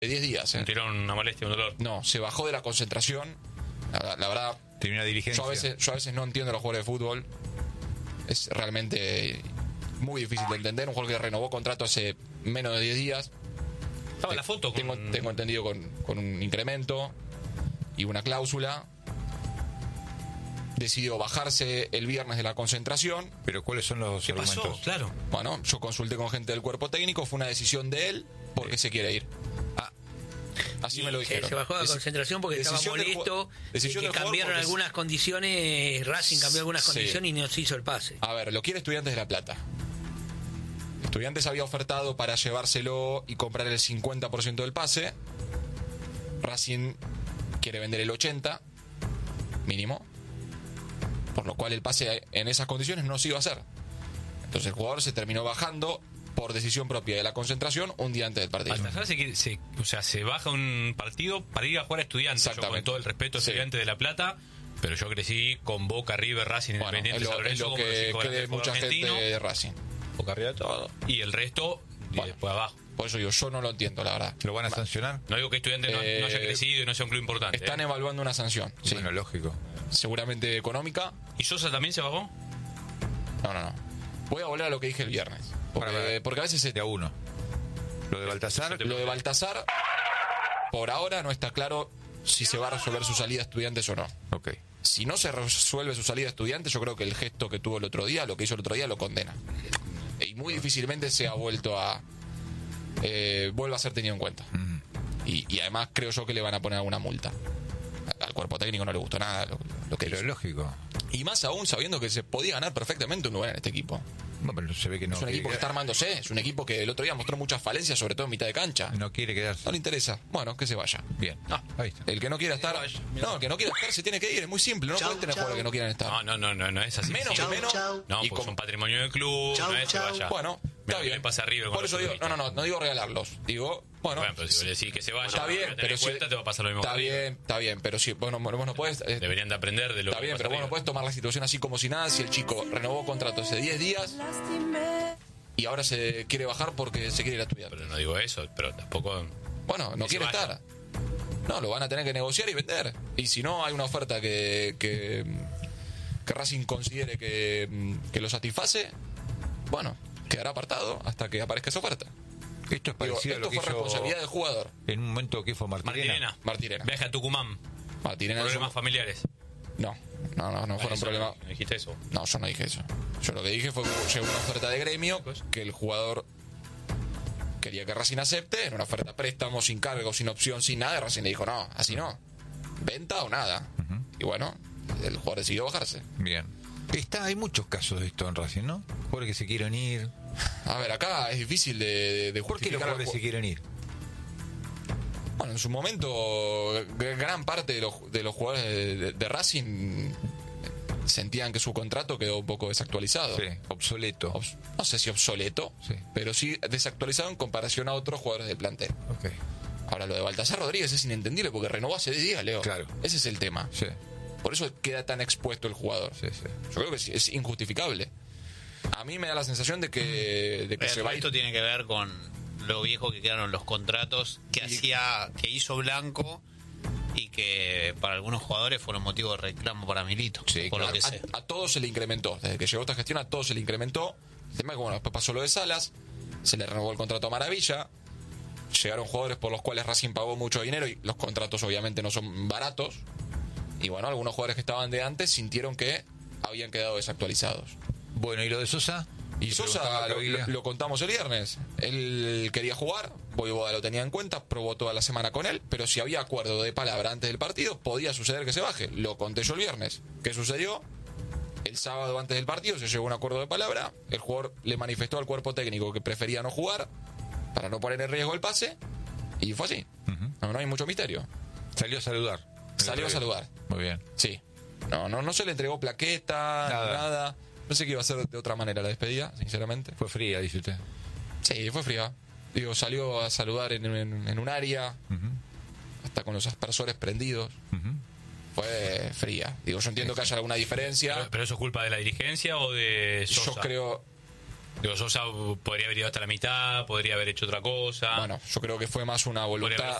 10 días. Un tirón, una molestia, un dolor. No, se bajó de la concentración. La verdad, Tiene una diligencia. yo a veces no entiendo a los jugadores de fútbol. Es realmente muy difícil de entender. Un jugador que renovó contrato hace menos de 10 días. Estaba en la foto. Tengo entendido con un incremento y una cláusula. Decidió bajarse el viernes de la concentración. Pero ¿cuáles son los ¿Qué argumentos? pasó? Claro. Bueno, yo consulté con gente del cuerpo técnico. Fue una decisión de él porque se quiere ir. Así me lo dijeron. Se bajó de la concentración porque estaba molesto de que cambiaron algunas condiciones. Racing cambió algunas condiciones y no se hizo el pase. A ver, lo quiere Estudiantes de La Plata. Estudiantes había ofertado para llevárselo y comprar el 50% del pase. Racing quiere vender el 80% mínimo, por lo cual el pase en esas condiciones no se iba a hacer. Entonces el jugador se terminó bajando por decisión propia de la concentración un día antes del partido. Baltasar se baja un partido para ir a jugar a Estudiantes. Yo, con todo el respeto a Estudiantes de La Plata, pero yo crecí con Boca, River, Racing, Independiente, San Lorenzo, es lo que cree mucha gente de Racing. Boca, River, todo. Y el resto, después abajo. Por eso digo, yo no lo entiendo, la verdad. ¿Lo van a sancionar? No digo que Estudiantes no haya crecido y no sea un club importante. Están evaluando una sanción. Sí. Bueno, lógico. Seguramente económica. ¿Y Sosa también se bajó? No. Voy a volver a lo que dije el viernes. Porque a veces... De a uno. Lo de Baltasar. Lo de Baltasar, por ahora no está claro si se va a resolver su salida a Estudiantes o no. Ok. Si no se resuelve su salida a Estudiantes, yo creo que el gesto que tuvo el otro día, lo que hizo el otro día, lo condena. Y muy difícilmente se ha vuelto a... vuelva a ser tenido en cuenta. Y además creo yo que le van a poner alguna multa. Al cuerpo técnico no le gustó nada lo que Pero hizo. es lógico. Y más aún sabiendo que se podía ganar perfectamente un lugar en este equipo. No, pero se ve que no. Es un equipo que está armándose, es un equipo que el otro día mostró muchas falencias, sobre todo en mitad de cancha. No quiere quedarse. No le interesa. Bueno, que se vaya. Bien. Ahí está. El que no quiera estar... No, el que no quiera estar se tiene que ir, es muy simple. No puedes tener jugadores que no quieran estar. No es así. Menos que menos. No, porque son patrimonio del club, no es que vaya. Bueno, está bien. Pasa River por eso digo, no digo regalarlos. Digo, bueno, pero si vos decís que se vaya, está bien, pero si te va a pasar lo mismo. Está bien, pero si vos no podés... Deberían de aprender de lo está que bien, pero vos no podés tomar la situación así como si nada. Si el chico renovó contrato hace 10 días y ahora se quiere bajar porque se quiere ir a estudiar. Pero no digo eso, pero tampoco... Bueno, no quiere estar. No, lo van a tener que negociar y vender. Y si no hay una oferta que Racing considere que lo satisface, bueno, quedará apartado hasta que aparezca esa oferta. Esto es parecido a lo que fue hizo responsabilidad del jugador. En un momento que fue Martirena. Viaje a Tucumán. Problemas familiares. No fueron problemas. ¿No dijiste eso? No, yo no dije eso. Yo lo que dije fue que llegó una oferta de gremio que el jugador quería que Racing acepte, en una oferta préstamo, sin cargo, sin opción, sin nada. Racing le dijo, no, así no. Venta o nada. Y bueno, el jugador decidió bajarse. Bien. Hay muchos casos de esto en Racing, ¿no? Jugadores que se quieren ir. A ver, acá es difícil de ¿Por qué los jugadores se quieren ir? Bueno, en su momento, gran parte de los jugadores de Racing sentían que su contrato quedó un poco desactualizado. Sí, obsoleto. No sé si obsoleto, sí, pero sí desactualizado en comparación a otros jugadores del plantel. Okay. Ahora, lo de Baltasar Rodríguez es inentendible porque renovó hace 10 días, Leo. Claro. Ese es el tema. Sí. Por eso queda tan expuesto el jugador. Sí. Yo creo que es injustificable. A mí me da la sensación de que se va a ir. Esto tiene que ver con lo viejo que quedaron los contratos que hizo Blanco y que para algunos jugadores fueron motivo de reclamo para Milito. Sí, por claro. lo que sé. A todos se le incrementó. Desde que llegó esta gestión, a todos se le incrementó. El tema es que, bueno, después pasó lo de Salas, se le renovó el contrato a Maravilla. Llegaron jugadores por los cuales Racing pagó mucho dinero y los contratos obviamente no son baratos. Y bueno, algunos jugadores que estaban de antes sintieron que habían quedado desactualizados. Bueno, ¿y lo de Sosa? Y Sosa lo contamos el viernes. Él quería jugar, Voivoda lo tenía en cuenta, probó toda la semana con él, pero si había acuerdo de palabra antes del partido, podía suceder que se baje. Lo conté yo el viernes. ¿Qué sucedió? El sábado antes del partido se llegó a un acuerdo de palabra, el jugador le manifestó al cuerpo técnico que prefería no jugar para no poner en riesgo el pase, y fue así. No hay mucho misterio. Salió a saludar. Salió a saludar. Muy bien. Sí. No se le entregó plaqueta, nada. Pensé que iba a ser de otra manera la despedida, sinceramente. Fue fría, dice usted. Sí, fue fría. Digo, salió a saludar en un área, hasta con los aspersores prendidos. Fue fría. Digo, yo entiendo que haya alguna diferencia. ¿Pero eso es culpa de la dirigencia o de Sosa? Yo creo... Digo, Sosa podría haber ido hasta la mitad, podría haber hecho otra cosa. Bueno, yo creo que fue más una voluntad